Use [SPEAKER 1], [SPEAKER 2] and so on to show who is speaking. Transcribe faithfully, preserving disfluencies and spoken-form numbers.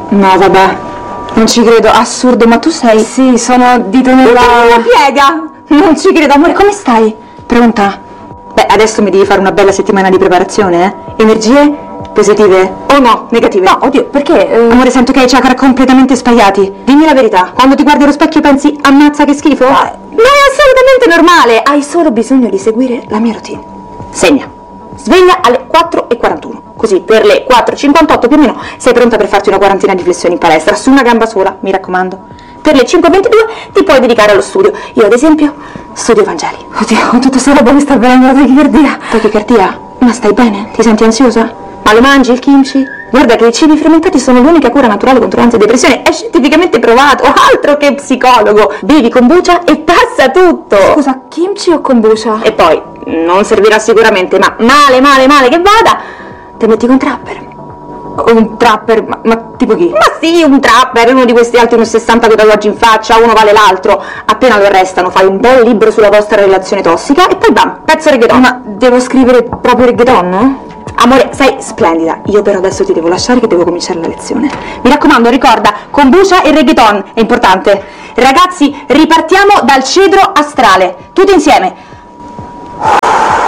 [SPEAKER 1] No, vabbè, non ci credo, assurdo, ma tu sei... Sì, sono di nella...
[SPEAKER 2] La piega!
[SPEAKER 1] Non ci credo, amore, come stai? Pronta? Beh, adesso mi devi fare una bella settimana di preparazione, eh? Energie positive o no, negative?
[SPEAKER 2] No, oddio, perché... Eh...
[SPEAKER 1] Amore, sento che hai i chakra completamente sbagliati. Dimmi la verità, quando ti guardi allo specchio pensi ammazza che schifo?
[SPEAKER 2] Ma, ma è assolutamente normale, hai solo bisogno di seguire la mia routine.
[SPEAKER 1] Segna. Sveglia alle quattro e quarantuno. Così per le quattro e cinquantotto più o meno sei pronta per farti una quarantina di flessioni in palestra, su una gamba sola, mi raccomando. Per le cinque e ventidue ti puoi dedicare allo studio. Io ad esempio studio Vangeli. Oddio, con tutta sta roba mi sta venendo la tachicardia. Tachicardia? Ma stai bene? Ti senti ansiosa? Ma lo mangi il kimchi? Guarda che i cibi fermentati sono l'unica cura naturale contro l'ansia e depressione, è scientificamente provato, altro che psicologo. Bevi kombucha e passa tutto.
[SPEAKER 2] Scusa, kimchi o kombucha?
[SPEAKER 1] E poi, non servirà sicuramente, ma male, male, male che vada, te metti con trapper. Un trapper? Ma, ma tipo chi? Ma sì, un trapper, uno di questi alti uno e sessanta con tatuaggi in faccia, uno vale l'altro. Appena lo arrestano fai un bel libro sulla vostra relazione tossica e poi bam, pezzo reggaeton. Ma devo scrivere proprio reggaeton, no? Amore, sei splendida, io però adesso ti devo lasciare che devo cominciare la lezione. Mi raccomando, ricorda, kombucha e reggaeton, è importante. Ragazzi, ripartiamo dal cedro astrale, tutti insieme.